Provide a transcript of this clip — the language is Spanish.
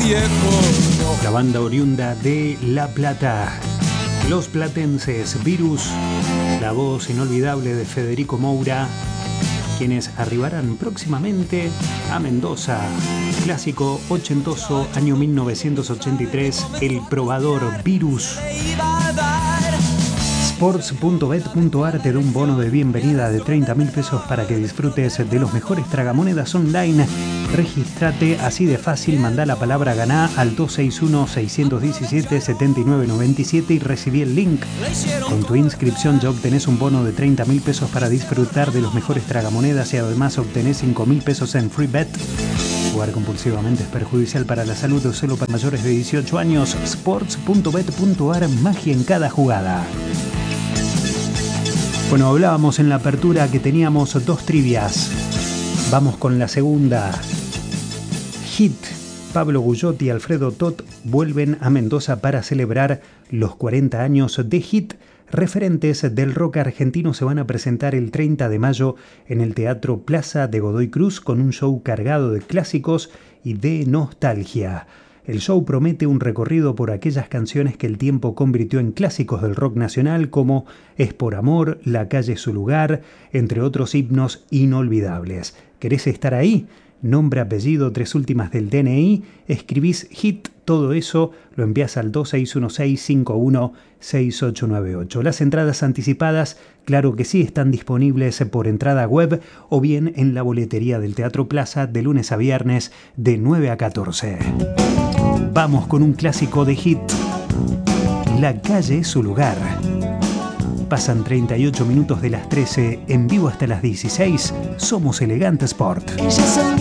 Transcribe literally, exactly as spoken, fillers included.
viejo. La banda oriunda de La Plata, los platenses Virus, la voz inolvidable de Federico Moura, quienes arribarán próximamente a Mendoza. Clásico ochentoso, año mil novecientos ochenta y tres, El Probador, Virus. Sports punto bet punto ar te da un bono de bienvenida de treinta mil pesos para que disfrutes de los mejores tragamonedas online. Regístrate así de fácil, mandá la palabra ganá al dos seis uno, seis uno siete, siete nueve nueve siete y recibí el link. Con tu inscripción ya obtenés un bono de treinta mil pesos para disfrutar de los mejores tragamonedas y además obtenés cinco mil pesos en free bet. Jugar compulsivamente es perjudicial para la salud, o solo para mayores de dieciocho años. Sports punto bet punto ar, magia en cada jugada. Bueno, hablábamos en la apertura que teníamos dos trivias. Vamos con la segunda. Hit. Pablo Guyot y Alfredo Tot vuelven a Mendoza para celebrar los cuarenta años de Hit. Referentes del rock argentino se van a presentar el treinta de mayo en el Teatro Plaza de Godoy Cruz con un show cargado de clásicos y de nostalgia. El show promete un recorrido por aquellas canciones que el tiempo convirtió en clásicos del rock nacional, como Es por amor, La calle es su lugar, entre otros himnos inolvidables. ¿Querés estar ahí? Nombre, apellido, tres últimas del D N I, escribís Hit, todo eso, lo envías al dos seis uno seis, cinco uno seis ocho nueve ocho. Las entradas anticipadas, claro que sí, están disponibles por entrada web o bien en la boletería del Teatro Plaza de lunes a viernes de nueve a catorce. Vamos con un clásico de Hit. La calle es su lugar. Pasan treinta y ocho minutos de las trece, en vivo hasta las dieciséis. Somos Elegante Sport.